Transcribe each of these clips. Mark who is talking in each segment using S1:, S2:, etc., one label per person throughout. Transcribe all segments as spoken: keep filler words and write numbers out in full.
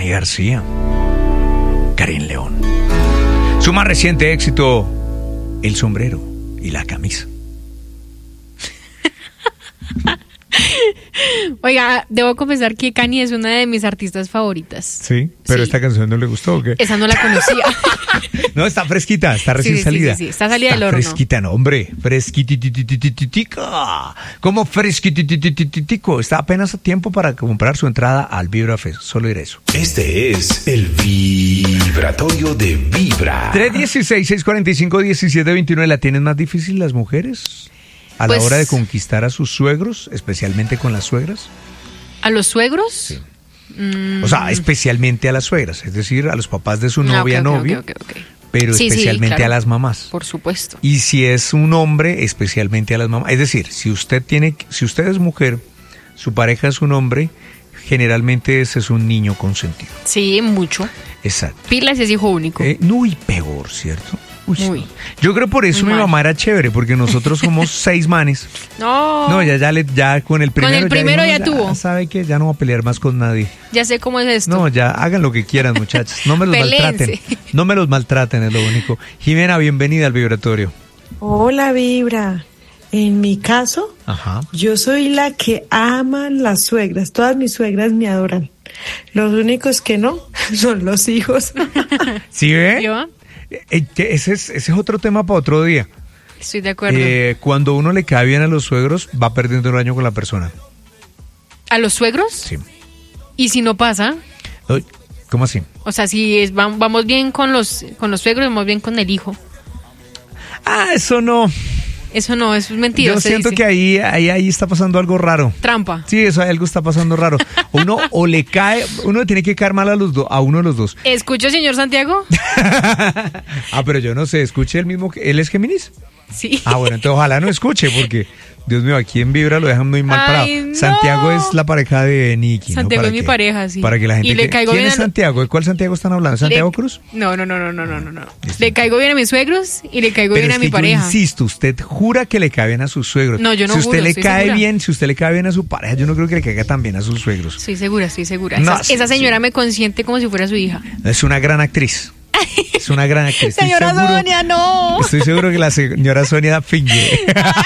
S1: Cani García, Karin León. Su más reciente éxito, el sombrero y la camisa.
S2: Oiga, debo confesar que Cani es una de mis artistas favoritas.
S1: Sí, pero
S2: Sí.
S1: ¿esta canción no le gustó o qué?
S2: Esa no la conocía.
S1: No, está fresquita, está recién
S2: Sí, sí,
S1: salida.
S2: sí, sí, está salida del horno.
S1: Fresquita, no, hombre, fresquitititititica. ¿Cómo fresquititititico? Está apenas a tiempo para comprar su entrada al Vibra Fest, solo diré eso.
S3: Este es el vibratorio de Vibra.
S1: tres dieciséis, seiscientos cuarenta y cinco, diecisiete veintinueve, ¿la tienen más difícil las mujeres? A
S2: Pues-
S1: la hora de conquistar a sus suegros, especialmente con las suegras.
S2: ¿A los suegros?
S1: Sí.
S2: Mm.
S1: O sea, especialmente a las suegras, es decir, a los papás de su
S2: Ah, ok,
S1: novia,
S2: ok,
S1: novio,
S2: ok, ok, ok.
S1: pero
S2: Sí, sí,
S1: especialmente
S2: claro.
S1: a las mamás.
S2: Por supuesto.
S1: Y si es un hombre, especialmente a las mamás. Es decir, si usted tiene, si usted es mujer, su pareja es un hombre, generalmente ese es un niño consentido.
S2: Sí, mucho.
S1: Exacto.
S2: Pilas es hijo único.
S1: Eh, no, y peor, ¿cierto? Uy,
S2: Muy.
S1: no. Yo creo por eso
S2: Muy
S1: mi
S2: mal.
S1: mamá era chévere, porque nosotros somos seis manes.
S2: No.
S1: No, ya, ya, le, ya con el primero.
S2: el primero ya
S1: dijo,
S2: tuvo.
S1: Sabe que ya no va a pelear más con nadie.
S2: Ya sé cómo es esto.
S1: No, ya hagan lo que quieran, muchachos. No me los
S2: Peléense.
S1: maltraten. No me los maltraten, es lo único. Jimena, bienvenida al vibratorio.
S4: Hola, Vibra. En mi caso,
S1: Ajá.
S4: yo soy la que aman las suegras. Todas mis suegras me adoran. Los únicos que no son los hijos.
S1: ¿Sí ve?
S2: ¿Yo?
S1: Eh, que ese, es, ese es otro tema para otro día.
S2: Estoy de acuerdo.
S1: Eh, cuando uno le cae bien a los suegros, va perdiendo el año con la persona.
S2: ¿A los suegros?
S1: Sí.
S2: ¿Y si no pasa?
S1: Uy, ¿cómo así?
S2: O sea, si es, vam- vamos bien con los, con los suegros, vamos bien con el hijo.
S1: Ah, eso no.
S2: Eso no, eso es mentira.
S1: Yo
S2: se
S1: siento
S2: dice.
S1: que ahí, ahí, ahí está pasando algo raro.
S2: Trampa.
S1: Sí, eso algo está pasando raro. Uno o le cae, uno le tiene que caer mal a los dos, a uno de los dos.
S2: ¿Escucho, señor Santiago?
S1: Ah, pero yo no sé, escuche el mismo que él es Géminis.
S2: Sí.
S1: Ah, bueno, entonces ojalá no escuche, porque Dios mío, aquí en Vibra lo dejan muy mal parado.
S2: Ay, no.
S1: Santiago es la pareja de Nicky, ¿no?
S2: Santiago
S1: Para
S2: es mi
S1: que-
S2: pareja, sí.
S1: Para que la gente
S2: Y le
S1: que-
S2: caigo
S1: ¿Quién
S2: bien
S1: es
S2: a-
S1: Santiago? ¿De cuál Santiago están hablando? ¿Santiago
S2: Le-
S1: Cruz?
S2: No, no, no, no, no, no, no, no.
S1: Listo.
S2: Le caigo bien a mis suegros y le caigo
S1: Pero
S2: bien
S1: es
S2: a
S1: que
S2: mi
S1: yo
S2: pareja.
S1: insisto, usted jura que le cae bien a sus suegros.
S2: No, yo no
S1: Si usted
S2: juro,
S1: le
S2: estoy
S1: cae
S2: segura.
S1: bien, si usted le cae bien a su pareja, yo no creo que le caiga tan bien a sus suegros.
S2: Estoy segura, estoy segura.
S1: No,
S2: esa,
S1: sí,
S2: esa señora
S1: sí.
S2: me consiente como si fuera su hija.
S1: Es una gran actriz. Es una gran actriz. Estoy
S2: Señora
S1: seguro-
S2: Sonia, no.
S1: Estoy seguro que la señora Sonia finge.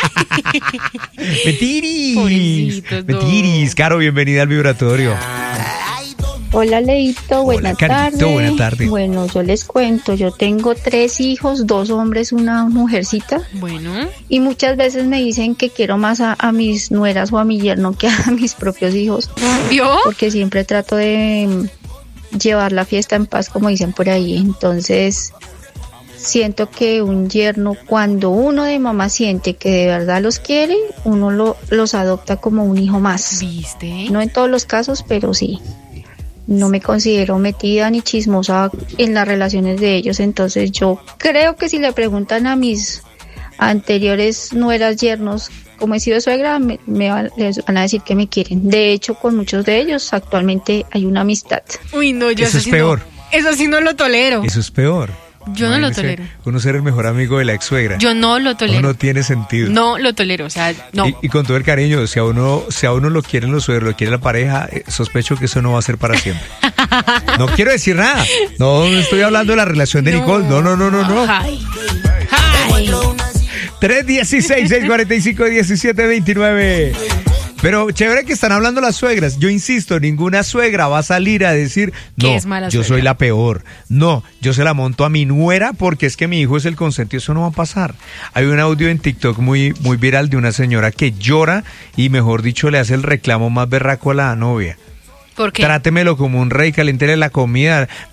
S1: Mentiris.
S2: Pobrecitos, no.
S1: Mentiris. Caro, bienvenida al vibratorio.
S5: Hola Leito, buena
S1: Hola, Carito,
S5: tarde.
S1: buena tarde.
S5: Bueno, yo les cuento, yo tengo tres hijos, dos hombres, una mujercita,
S2: Bueno,
S5: y muchas veces me dicen que quiero más a, a mis nueras o a mi yerno que a mis propios hijos,
S2: ¿vio?
S5: porque siempre trato de mm, llevar la fiesta en paz, como dicen por ahí. Entonces, siento que un yerno, cuando uno de mamá siente que de verdad los quiere, uno lo, los adopta como un hijo más.
S2: ¿Viste?
S5: No en todos los casos, pero sí. No me considero metida ni chismosa en las relaciones de ellos, entonces yo creo que si le preguntan a mis anteriores nueras, yernos, como he sido suegra, me, me van, les van a decir que me quieren. De hecho, con muchos de ellos actualmente hay una amistad.
S2: Uy, no, yo
S1: Eso es
S2: sí
S1: peor.
S2: No, eso sí no lo tolero.
S1: Eso es peor.
S2: Yo no lo
S1: Imagínese
S2: tolero.
S1: Uno ser el mejor amigo de la ex suegra.
S2: Yo no lo tolero.
S1: No tiene sentido.
S2: No lo tolero, o sea, no.
S1: Y, y con todo el cariño, si a uno, si a uno lo quieren los suegros, lo quiere la pareja, eh, sospecho que eso no va a ser para siempre. No quiero decir nada. No, no estoy hablando de la relación de Nicole. No, no, no, no, no.
S2: Ay. Ay.
S1: tres dieciséis, seiscientos cuarenta y cinco, diecisiete veintinueve. Pero chévere que están hablando las suegras. Yo insisto, ninguna suegra va a salir a decir,
S2: Que
S1: no,
S2: es mala
S1: yo
S2: suegra.
S1: soy la peor. No, yo se la monto a mi nuera porque es que mi hijo es el consentido. Eso no va a pasar. Hay un audio en TikTok muy, muy viral de una señora que llora y, mejor dicho, le hace el reclamo más berraco a la novia.
S2: ¿Por qué?
S1: Trátemelo como un rey, caléntele la comida.